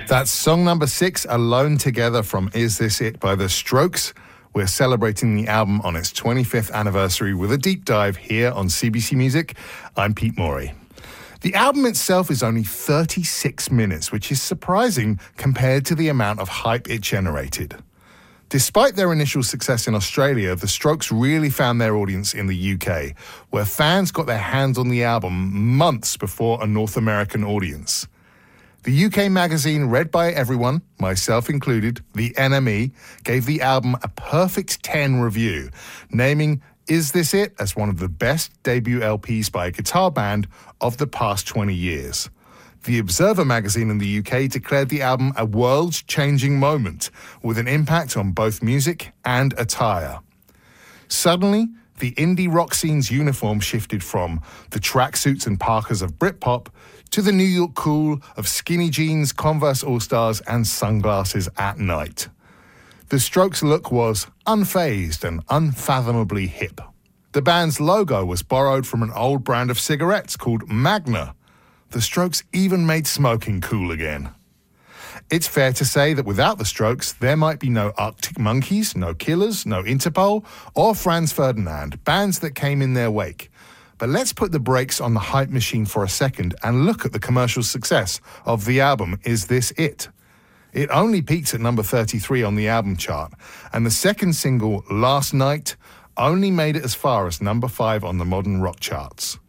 That's song number 6, Alone Together, from Is This It by The Strokes. We're celebrating the album on its 25th anniversary with a deep dive here on CBC Music. I'm Pete Morey. The album itself is only 36 minutes, which is surprising compared to the amount of hype it generated. Despite their initial success in Australia, The Strokes really found their audience in the UK, where fans got their hands on the album months before a North American audience. The UK magazine read by everyone, myself included, the NME, gave the album a perfect 10 review, naming Is This It as one of the best debut LPs by a guitar band of the past 20 years. The Observer magazine in the UK declared the album a world-changing moment with an impact on both music and attire. Suddenly, the indie rock scene's uniform shifted from the tracksuits and parkas of Britpop to the New York cool of skinny jeans, Converse All-Stars, and sunglasses at night. The Strokes' look was unfazed and unfathomably hip. The band's logo was borrowed from an old brand of cigarettes called Magna. The Strokes even made smoking cool again. It's fair to say that without The Strokes, there might be no Arctic Monkeys, no Killers, no Interpol, or Franz Ferdinand, bands that came in their wake. But let's put the brakes on the hype machine for a second and look at the commercial success of the album Is This It? It only peaked at number 33 on the album chart, and the second single, Last Night, only made it as far as number 5 on the modern rock charts.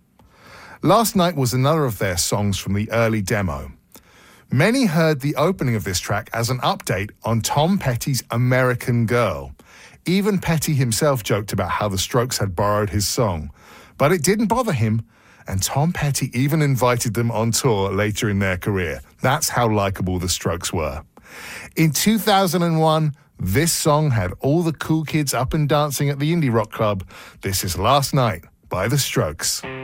Last Night was another of their songs from the early demo. Many heard the opening of this track as an update on Tom Petty's American Girl. Even Petty himself joked about how the Strokes had borrowed his song. But it didn't bother him, and Tom Petty even invited them on tour later in their career. That's how likeable the Strokes were. In 2001, this song had all the cool kids up and dancing at the Indie Rock Club. This is Last Night by The Strokes.